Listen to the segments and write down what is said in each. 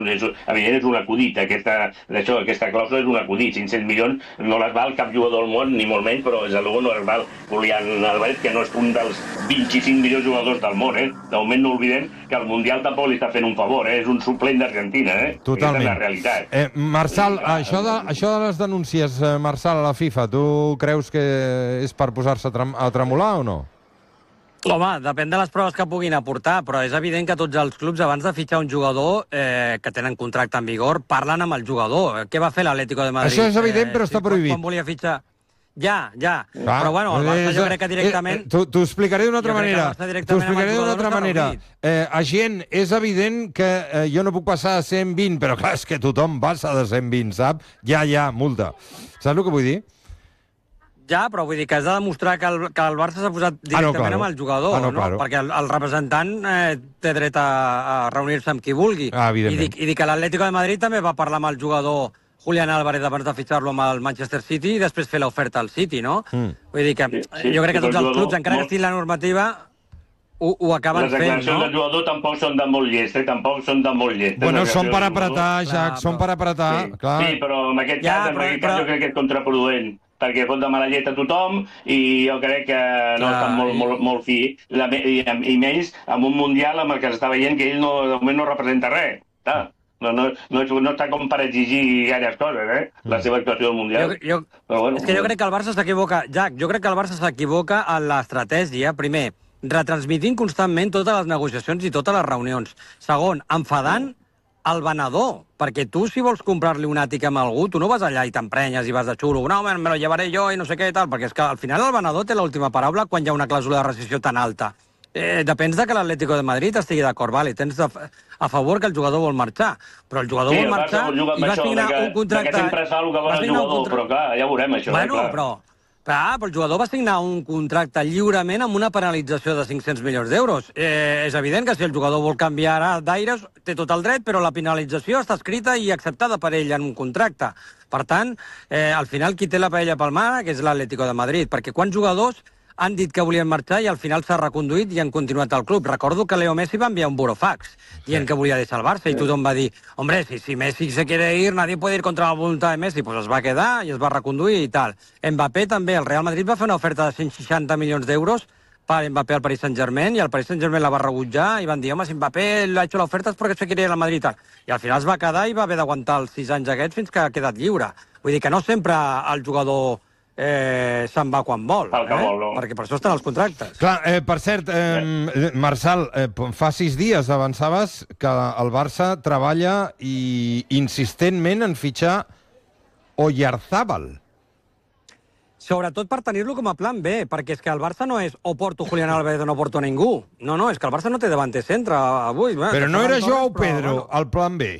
Evident, és un acudit. Aquesta clàusula és un acudit. 500 milions no les val cap jugador del món, ni molt menys, però des de luego no les val Julián Álvarez, que no és un dels 25 millors jugadors del món. De moment no oblidem que el Mundial tampoc li està fent un favor. És un suplent d'Argentina. Totalment. Aquesta és la realitat. Marçal, això de les denúncies, Marçal, a la FIFA, tu creus que és per posar-se a tremolar o no? Home, depèn de les proves que puguin aportar, però és evident que tots els clubs, abans de fitxar un jugador que tenen contracte en vigor, parlen amb el jugador. Què va fer l'Atlético de Madrid? Això és evident, però està prohibit. Quan volia fitxar... Ja. Però bueno, el Barça jo crec que directament... T'ho explicaré d'una altra manera. Agent, és evident que jo no puc passar a 120, però clar, és que tothom passa de 120, sap? Ja, multa. Saps el que vull dir? Ja, però vull dir que has de demostrar que el Barça s'ha posat directament amb el jugador, no? Perquè el representant té dret a reunir-se amb qui vulgui. I dir que l'Atlético de Madrid també va parlar amb el jugador Julián Álvarez abans de fitxar-lo amb el Manchester City i després fer l'oferta al City, no? Vull dir que jo crec que tots els clubs, encara que estigui la normativa, ho acaben fent, no? Les declaracions del jugador tampoc són de molt llest, Bueno, són per apretar, Jack, són per apretar, clar. Sí, però en aquest cas, jo crec que és contraproduent, perquè pot demanar llet a tothom i jo crec que no està molt fi, i menys amb un Mundial amb el que s'està veient que ell de moment no representa res. No està com per exigir gaires coses, la seva actuació del Mundial. És que jo crec que el Barça s'equivoca, Jack, jo crec que el Barça s'equivoca en l'estratègia, primer, retransmitint constantment totes les negociacions i totes les reunions. Segon, enfadant el venedor, perquè tu, si vols comprar-li un àtic amb algú, tu no vas allà i t'emprenyes i vas de xulo, no, me lo llevaré jo i no sé què i tal, perquè és que al final el venedor té l'última paraula quan hi ha una clàusula de rescissió tan alta. Depèn de que l'Atlético de Madrid estigui d'acord, vale, tens a favor que el jugador vol marxar, però el jugador vol marxar i va signar un contracte... Que sempre es fa el que vol el jugador, però clar, ja veurem això. Bueno, però el jugador va signar un contracte lliurement amb una penalització de 500 milions d'euros. És evident que si el jugador vol canviar d'aires, té tot el dret, però la penalització està escrita i acceptada per ell en un contracte. Per tant, al final, qui té la paella pel mar, que és l'Atlético de Madrid, perquè quants jugadors han dit que volien marxar i al final s'ha reconduït i han continuat al club. Recordo que Leo Messi va enviar un burofax dient que volia deixar el Barça i tothom va dir, hombre, si Messi se quiere ir, nadie puede ir contra la voluntad de Messi. Pues es va quedar i es va reconduir i tal. Mbappé també, el Real Madrid va fer una oferta de 160 milions d'euros per Mbappé al Paris Saint-Germain i el Paris Saint-Germain la va rebutjar i van dir, home, si Mbappé l'ha hecho l'oferta és perquè se quiere ir al Madrid i tal. I al final es va quedar i va haver d'aguantar els 6 anys aquests fins que ha quedat lliure. Vull dir que no sempre el jugador se'n va quan vol, perquè per això estan els contractes. Clar, per cert, Marçal, fa 6 dies avançaves que el Barça treballa insistentment en fitxar Oyarzábal. Sobretot per tenir-lo com a plan B, perquè és que el Barça no és o porto Julián Álvarez o no porto ningú. No, és que el Barça no té davanter centre avui. Però no era Joao Pedro el plan B?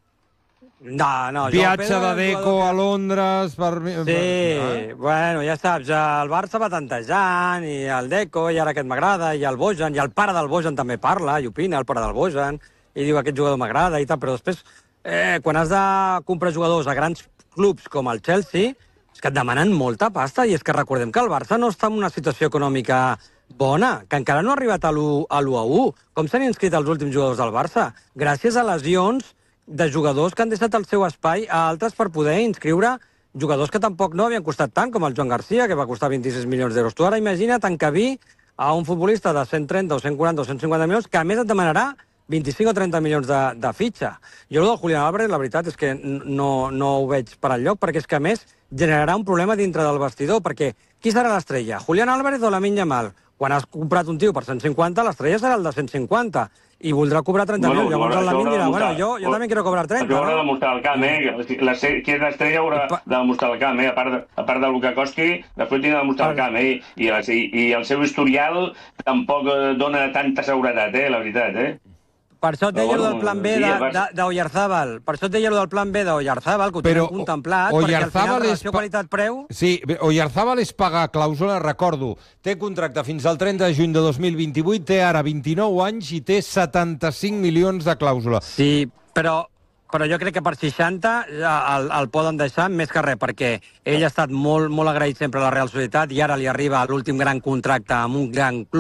No, viatge de Deco a Londres... Sí, bueno, ja saps, el Barça va tantejant, i el Deco, i ara aquest m'agrada, i el Bojan, i el pare del Bojan també parla, i opina, el pare del Bojan, i diu aquest jugador m'agrada i tal, però després, quan has de comprar jugadors a grans clubs com el Chelsea, és que et demanen molta pasta, i és que recordem que el Barça no està en una situació econòmica bona, que encara no ha arribat a l'1-1. Com s'han inscrit els últims jugadors del Barça? Gràcies a lesions de jugadors que han deixat el seu espai a altres per poder inscriure jugadors que tampoc no havien costat tant, com el Joan Garcia, que va costar 26 milions d'euros. Tu ara imagina't encabir a un futbolista de 130 o 140 o 150 milions que a més et demanarà 25 o 30 milions de fitxa. Jo el del Julián Álvarez, la veritat és que no ho veig per enlloc, perquè és que a més generarà un problema dintre del vestidor, perquè qui serà l'estrella? Julián Álvarez o Lamine Yamal? Quan has comprat un tio per 150, l'estrella serà el de 150. I voldrà cobrar 30 milions. Llavors el Lamine dirà, bueno, jo també quiero cobrar 30. Això haurà de demostrar al camp, qui és l'estrella haurà de demostrar al camp, a part del que costi, després tindrà de demostrar al camp, i el seu historial tampoc dona tanta seguretat, la veritat, Per això et deia del plan B d'Oyarzabal. Per això et deia del plan B d'Oyarzabal, que ho tenen contemplat, perquè al final relació qualitat-preu... Sí, Oyarzabal és pagar clàusula, recordo, té contracte fins al 30 de juny de 2028, té ara 29 anys i té 75 milions de clàusula. Sí, però jo crec que per 60 el poden deixar més que res, perquè ell ha estat molt agraït sempre a la Real Societat i ara li arriba l'últim gran contracte amb un gran club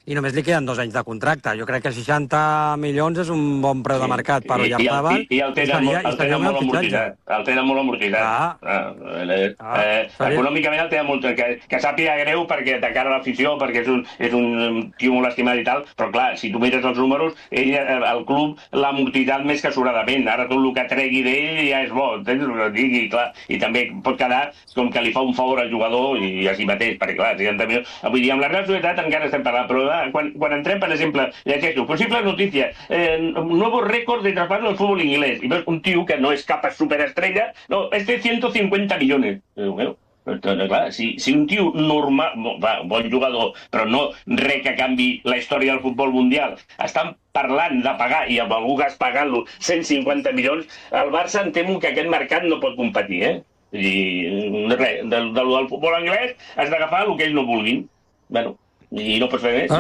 i només li queden 2 anys de contracte. Jo crec que 60 milions és un bon preu de mercat per Oyarzabal. I el tenen molt amortitzat. El tenen molt amortitzat. Econòmicament el tenen molt... Que sàpiga greu perquè de cara a l'afició, perquè és un tio molt estimat i tal, però clar, si tu mires els números, el club l'ha amortitzat més que sobradament. Ara tot el que tregui d'ell ja és bo, entens? I també pot quedar com que li fa un favor al jugador i a si mateix, perquè clar, 60 milions... Vull dir, amb la Real Societat encara estem parlant, però quan entrem, per exemple, llegeixo, possibles notícies, nuevo récord de traspaso del fútbol inglés, i veus un tio que no és cap superestrella, no, és de 150 millones. Bueno, clar, si un tio normal, bon jugador, però no res que canvi la història del futbol mundial, estan parlant de pagar, i amb algú cas pagant-lo 150 milions, el Barça em temo que aquest mercat no pot competir, I res, del futbol anglès has d'agafar el que ells no vulguin. Bueno, i no pots fer més.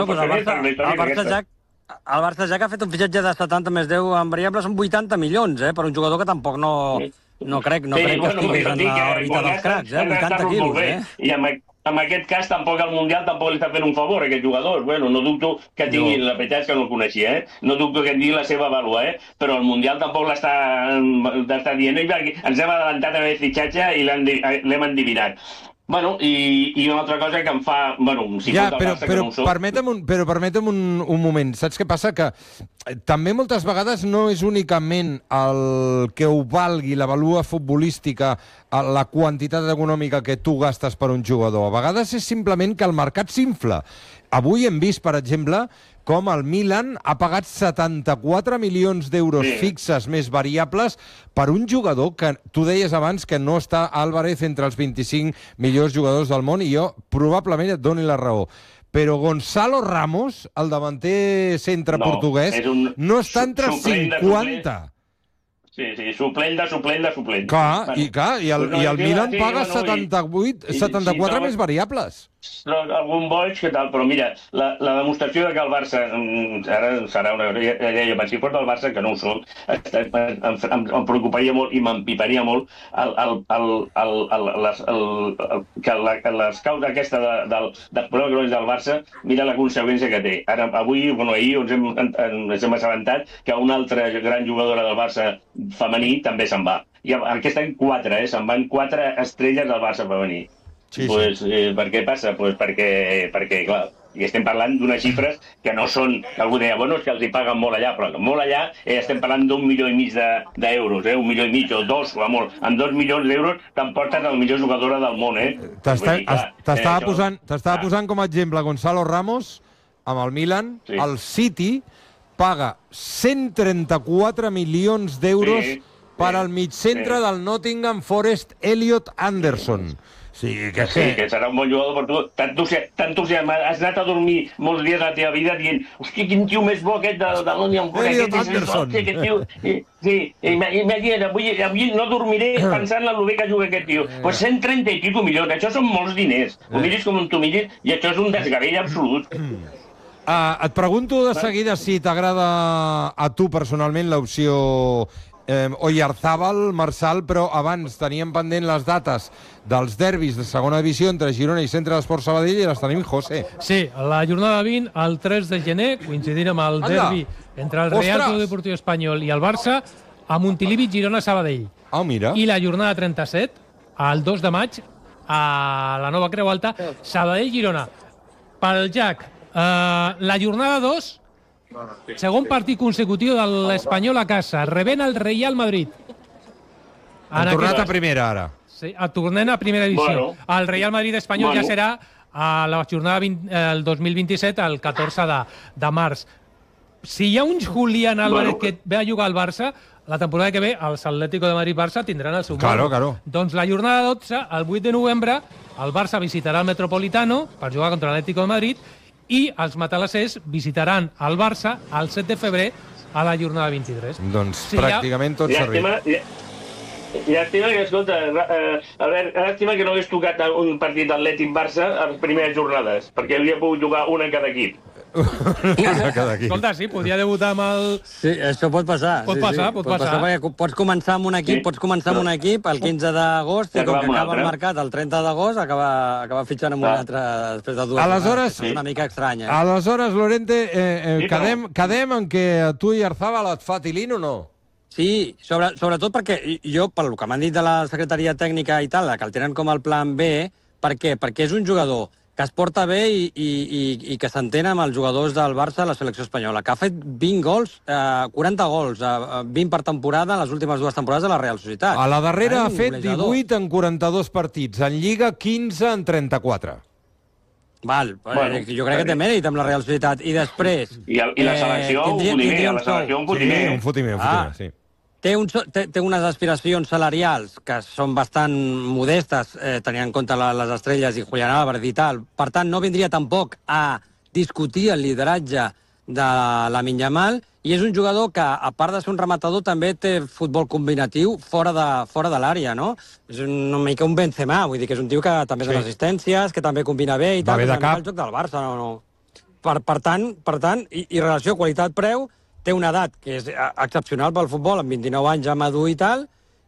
El Barça ja que ha fet un fitxatge de 70 més 10 en variables són 80 milions, per un jugador que tampoc no crec que estigués en l'òrbita dels cracs, 80 quilos, I en aquest cas tampoc el Mundial tampoc li està fent un favor a aquest jugador. Bueno, no dubto que tingui, la veritat és que no el coneixia, no dubto que tingui la seva vàlua, però el Mundial tampoc l'està dient. Ens hem adelantat en el fitxatge i l'hem endivinat. Bueno, i una altra cosa que em fa... Bueno, si ja, però permetem un moment. Saps què passa? Que també moltes vegades no és únicament el que ho valgui la valua futbolística, la quantitat econòmica que tu gastes per un jugador. A vegades és simplement que el mercat s'infla. Avui hem vist, per exemple, com el Milan ha pagat 74 milions d'euros fixes més variables per un jugador que tu deies abans que no està Álvarez entre els 25 millors jugadors del món, i jo probablement et doni la raó. Però Gonzalo Ramos, el davanter centre portuguès, no està entre els 50. Sí, suplent de suplent. Clar, i el Milan paga 74 més variables. Algun boig, que tal, però mira, la demostració que el Barça, ara serà una... Si fos del Barça, que no ho soc, em preocuparia molt i m'empiparia molt que l'escaut aquesta del progrés del Barça, mira la conseqüència que té. Ahir ens hem assabentat que una altra gran jugadora del Barça femení també se'n va. I aquest any 4, se'n van 4 estrelles del Barça femení. Per què passa? Perquè, clar, i estem parlant d'unes xifres que no són... Algú deia, bueno, és que els hi paguen molt allà, però molt allà estem parlant d'1,5 milions d'euros, 1,5 milions o 2, o molt. Amb 2 milions d'euros t'emportes la millor jugadora del món, T'estava posant com a exemple Gonzalo Ramos, amb el Milan, el City paga 134 milions d'euros per al migcentre del Nottingham Forest, Elliot Anderson. Sí, que serà un bon jugador per tu. T'entusiasma. Has anat a dormir molts dies de la teva vida dient, hòstia, quin tio més bo aquest de Nottingham Forest. Elliot Anderson. Sí, imagina't, avui no dormiré pensant en el bé que juga aquest tio. Pues 130 i escaig milions, això són molts diners. Ho miris com tu miris i això és un desgavell absolut. Et pregunto de seguida si t'agrada a tu personalment l'opció Oyarzabal, Marçal, però abans teníem pendent les dates dels derbis de segona divisió entre Girona i Centre d'Esport Sabadell i les tenim, José. Sí, la jornada 20, el 3 de gener, coincidint amb el derbi entre el Real Club Deportiu Espanyol i el Barça, a Montilivi, Girona, Sabadell. Mira. I la jornada 37, el 2 de maig, a la Nova Creu Alta, Sabadell, Girona. Pel Jack, la jornada 2, segon partit consecutiu de l'Espanyol a casa, rebent el Real Madrid. Han tornat a primera, ara. Sí, tornem a primera divisió. El Real Madrid-Espanyol ja serà a la jornada el 2027, el 14 de març. Si hi ha un Julián Álvarez que ve a jugar al Barça, la temporada que ve els Atlético de Madrid-Barça tindran el seu Claro. Doncs la jornada 12, el 8 de novembre, el Barça visitarà el Metropolitano per jugar contra l'Atlético de Madrid i els matalassers visitaran el Barça el 7 de febrer a la jornada 23. Doncs pràcticament tot servit. Llàstima que, escolta, Albert, llàstima que no hagués tocat un partit d'Atlètic-Barça a les primeres jornades, perquè hauria pogut jugar un en cada equip. Escolta, sí, podia debutar amb el... Sí, això pot passar. Pot passar. Perquè pots començar amb un equip, el 15 d'agost, i com que acaba el mercat el 30 d'agost, acaba fitxant amb un altre després de 2 setmanes. És una mica estranya. Aleshores, Lorente, quedem en què tu i Arzabal et fa tilín o no? Sí, sobretot perquè jo, pel que m'han dit de la secretaria tècnica i tal, que el tenen com el plan B, per què? Perquè és un jugador que es porta bé i que s'entén amb els jugadors del Barça a la selecció espanyola, que ha fet 20 gols, 40 gols, 20 per temporada en les últimes 2 temporades de la Real Societat. A la darrera ha fet 18 en 42 partits, en Lliga 15 en 34. Val, jo crec que té mèrit amb la Real Societat. I després... I la selecció, un fotimer, sí. Té unes aspiracions salarials que són bastant modestes, tenint en compte les estrelles i Julián Álvarez i tal. Per tant, no vindria tampoc a discutir el lideratge de Lamine Yamal, i és un jugador que, a part de ser un rematador, també té futbol combinatiu fora de l'àrea, no? És una mica un Benzema, vull dir que és un tio que també dona assistències, que també combina bé i tal, que és el joc del Barça, no? Per tant, i relació qualitat-preu, té una edat que és excepcional pel futbol, amb 29 anys ja madur i tal,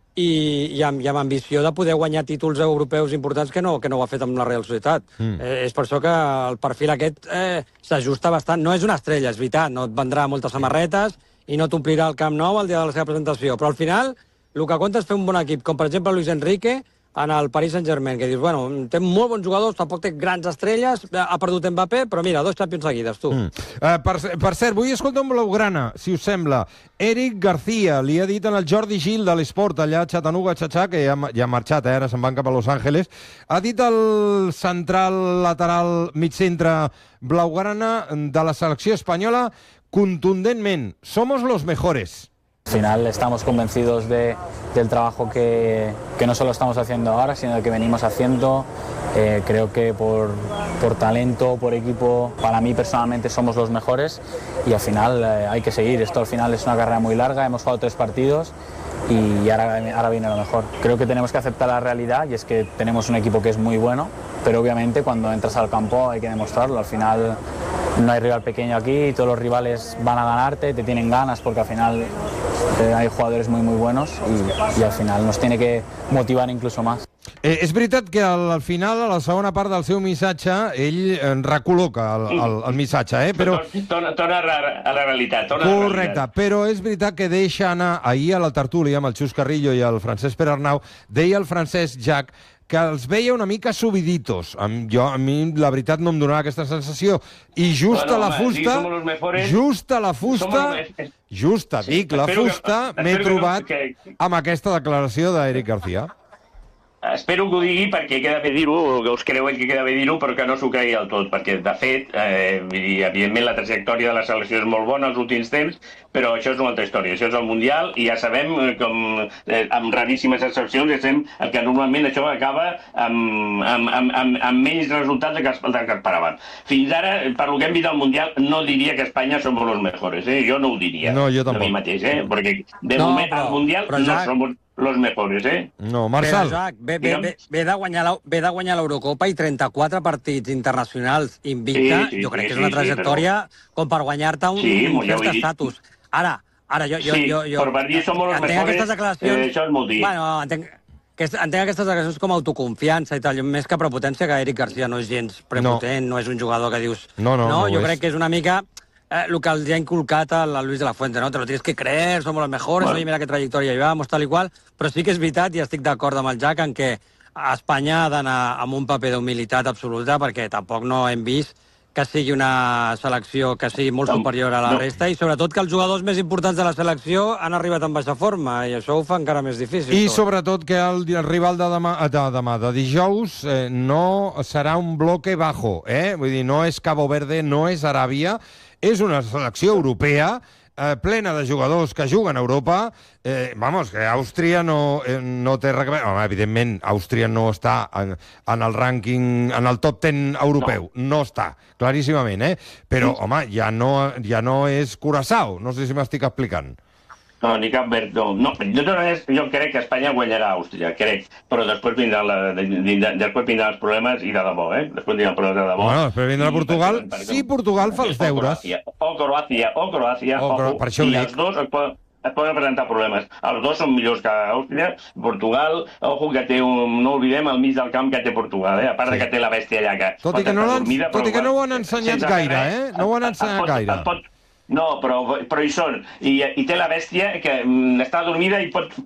i amb ambició de poder guanyar títols europeus importants que no ho ha fet amb la Real Societat. És per això que el perfil aquest s'ajusta bastant. No és una estrella, és veritat, no et vendrà moltes samarretes i no t'omplirà el Camp Nou el dia de la seva presentació, però al final el que compta és fer un bon equip, com per exemple Luis Enrique en el Paris Saint-Germain, que dius, bueno, té molt bons jugadors, tampoc té grans estrelles, ha perdut Mbappé, però mira, 2 Champions seguides, tu. Per cert, vull escoltar un blaugrana, si us sembla. Eric García li ha dit en el Jordi Gil de l'Esport, allà a Chattanooga, que ja ha marxat, ara se'n van cap a Los Angeles, ha dit el central lateral mig-centre blaugrana de la selecció espanyola contundentment, somos los mejores. Al final estamos convencidos del trabajo que no solo estamos haciendo ahora, sino que venimos haciendo. Creo que por talento, por equipo, para mí personalmente somos los mejores y al final hay que seguir. Esto al final es una carrera muy larga, hemos jugado 3 partidos y ahora viene lo mejor. Creo que tenemos que aceptar la realidad y es que tenemos un equipo que es muy bueno, pero obviamente cuando entras al campo hay que demostrarlo. Al final no hay rival pequeño aquí, todos los rivales van a ganarte, te tienen ganas porque al final hay jugadores muy buenos y al final nos tiene que motivar incluso más. És veritat que al final, a la segona part del seu missatge, ell recol·loca el missatge, però... Torna a la realitat. Correcte, però és veritat que deixa anar, ahir a la tertúlia amb el Xus Carrillo i el Francesc Perarnau, deia el Francesc Jac que els veia una mica subiditos. A mi, la veritat, no em donava aquesta sensació. I just a la fusta, m'he trobat amb aquesta declaració d'Eric García. Espero que ho digui perquè queda bé dir-ho, o que us creuen que queda bé dir-ho, però que no s'ho cregui del tot, perquè, de fet, evidentment la trajectòria de la selecció és molt bona els últims temps, però això és una altra història. Això és el Mundial i ja sabem, amb raríssimes excepcions, que normalment això acaba amb menys resultats que esperaven. Fins ara, per lo que hem vist al Mundial, no diria que Espanya som los mejores. Jo no ho diria. No, jo tampoc. De mi mateix, perquè de moment al Mundial no som los mejores, No, Marçal. Però, Jac, ve de guanyar l'Eurocopa i 34 partits internacionals invicta, jo crec que és una trajectòria com per guanyar-te un cert estatus. Ara, jo... Sí, per dir somos los mejores, això és molt dir. Bueno, entenc aquestes declaracions com autoconfiança i tal, més que prepotència, que Eric García no és gens prepotent, no és un jugador que dius... No, jo crec que és una mica... el que els ha inculcat a Luis de la Fuente, ¿no? Te lo tienes que creer, somos los mejores, oye, mira qué trayectoria llevamos, tal i qual, però sí que és veritat, i estic d'acord amb el Jack, en què Espanya ha d'anar amb un paper d'humilitat absoluta, perquè tampoc no hem vist que sigui una selecció que sigui molt superior a la resta, i sobretot que els jugadors més importants de la selecció han arribat en baixa forma, i això ho fa encara més difícil. I sobretot que el rival de dijous no serà un bloque bajo, vull dir, no és Cabo Verde, no és Aràbia, és una selecció europea plena de jugadors que juguen a Europa. Vamos, que Àustria no té res a veure. Home, evidentment, Àustria no està en el rànquing, en el top 10 europeu. No està, claríssimament, Però, home, ja no és Curaçao. No sé si m'estic explicant. No, ni cap verd, no. Jo crec que Espanya guanyarà Àustria, crec. Però després vindran els problemes i de debò, Després vindran els problemes de debò. Bueno, després vindrà Portugal, si Portugal fa els deures. O Croàcia. Per això ho dic. I els dos es poden presentar problemes. Els dos són millors que Àustria. Portugal, ojo, que té no oblidem el mig del camp que té Portugal, a part que té la bèstia allà que... Tot i que no ho han ensenyat gaire, No ho han ensenyat gaire. No, però hi són. I té la bèstia que està dormida i pot